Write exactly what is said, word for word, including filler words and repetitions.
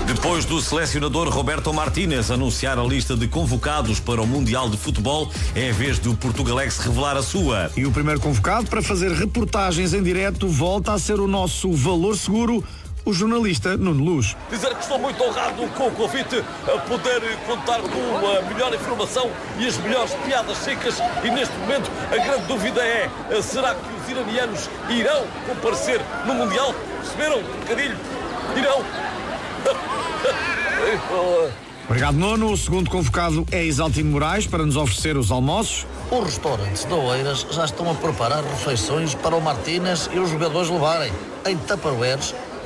Depois do selecionador Roberto Martínez anunciar a lista de convocados para o Mundial de Futebol, é a vez do Portugalex revelar a sua. E o primeiro convocado para fazer reportagens em direto volta a ser o nosso valor seguro, o jornalista Nuno Luz. Dizer que estou muito honrado com o convite a poder contar com a melhor informação e as melhores piadas secas, e neste momento a grande dúvida é, será que os iranianos irão comparecer no Mundial? Perceberam? Trocadilho? Irão? Obrigado, Nuno. O segundo convocado é Isaltino Moraes para nos oferecer os almoços. Os restaurantes de Oeiras já estão a preparar refeições para o Martínez e os jogadores levarem em tupperwares